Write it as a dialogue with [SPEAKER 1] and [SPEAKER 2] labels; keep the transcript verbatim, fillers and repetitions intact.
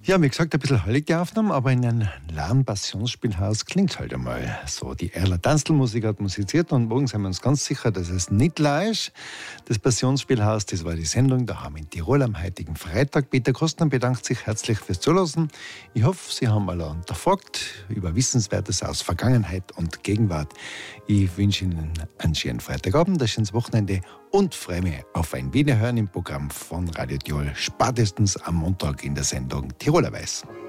[SPEAKER 1] Ja, wie gesagt, ein bisschen hallige Aufnahmen, aber in einem leeren Passionsspielhaus klingt halt einmal so. Die Erla Tanzl-Musik hat musiziert und morgen sind wir uns ganz sicher, dass es nicht leer ist. Das Passionsspielhaus, das war die Sendung daheim in Tirol am heutigen Freitag. Peter Kostner bedankt sich herzlich fürs Zuhören. Ich hoffe, Sie haben alle unterfragt über Wissenswertes aus Vergangenheit und Gegenwart. Ich wünsche Ihnen einen schönen Freitagabend, ein schönes Wochenende und freue mich auf ein Wiederhören im Programm von Radio Tirol, spätestens am Montag in der Sendung Tiroler Weiß.